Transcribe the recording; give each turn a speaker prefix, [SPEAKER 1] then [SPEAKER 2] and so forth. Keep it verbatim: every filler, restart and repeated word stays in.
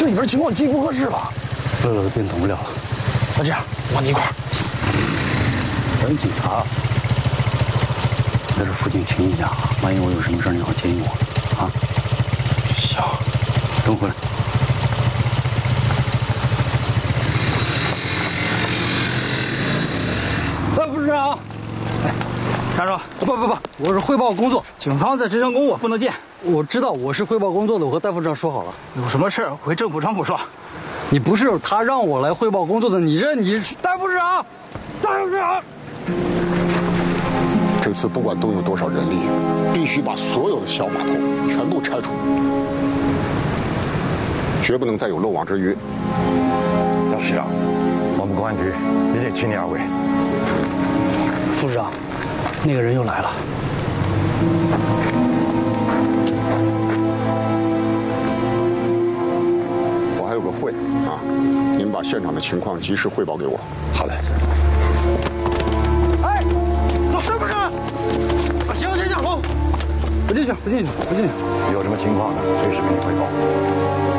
[SPEAKER 1] 这里边情况极不合适吧？
[SPEAKER 2] 乐乐都变懂不了了。
[SPEAKER 1] 那这样，我跟你一块儿。
[SPEAKER 2] 我是警察，在这附近停一下，万一我有什么事你好接应我啊。
[SPEAKER 1] 行，
[SPEAKER 2] 等我回来。
[SPEAKER 3] 哎，副市长，哎，站住！不不不，我是汇报工作，警方在执行公务，不能见。
[SPEAKER 2] 我知道我是汇报工作的，我和戴副市长说好了。
[SPEAKER 3] 有什么事回政府仓库说。
[SPEAKER 2] 你不是他让我来汇报工作的，你这你
[SPEAKER 3] 戴副市长，戴副市长。
[SPEAKER 4] 这次不管动用多少人力，必须把所有的小码头全部拆除，绝不能再有漏网之鱼。
[SPEAKER 5] 老市长，我们公安局一定请你二位。
[SPEAKER 2] 副市长，那个人又来了。
[SPEAKER 4] 我还有个会啊，您把现场的情况及时汇报给我。
[SPEAKER 5] 好嘞。
[SPEAKER 3] 哎，老戴副市长，行行行，走，
[SPEAKER 2] 不进去，不进去，不进去。
[SPEAKER 5] 有什么情况呢？随时跟你汇报。